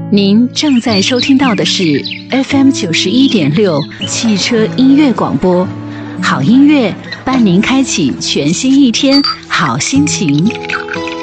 您正在收听到的是 FM91.6汽车音乐广播，好音乐伴您开启全新一天，好心情。